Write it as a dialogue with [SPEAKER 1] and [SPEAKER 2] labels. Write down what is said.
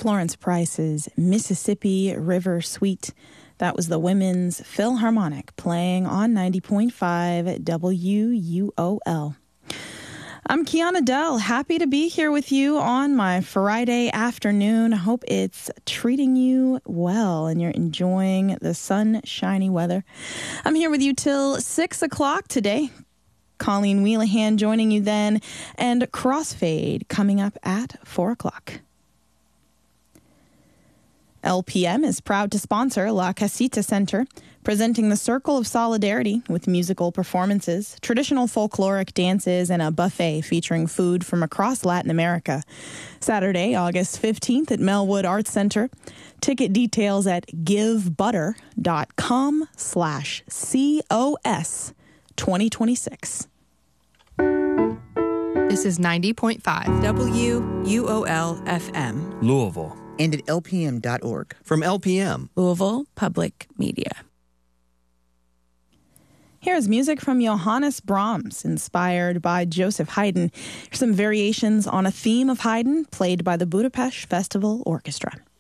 [SPEAKER 1] Florence Price's Mississippi River Suite. That was the Women's Philharmonic playing on 90.5 WUOL. I'm Kiana Dell, happy to be here with you on my Friday afternoon. Hope it's treating you well and you're enjoying the sunshiny weather. I'm here with you till 6 o'clock today. Colleen Wheelahan joining you then, and Crossfade coming up at 4 o'clock. LPM is proud to sponsor La Casita Center, presenting the Circle of Solidarity with musical performances, traditional folkloric dances, and a buffet featuring food from across Latin America. Saturday, August 15th at Melwood Arts Center. Ticket details at givebutter.com/COS 2026.
[SPEAKER 2] This is 90.5 WUOL FM.
[SPEAKER 3] Louisville.
[SPEAKER 4] And at lpm.org.
[SPEAKER 3] From LPM.
[SPEAKER 2] Louisville Public Media.
[SPEAKER 1] Here's music from Johannes Brahms, inspired by Joseph Haydn. Here's some variations on a theme of Haydn, played by the Budapest Festival Orchestra.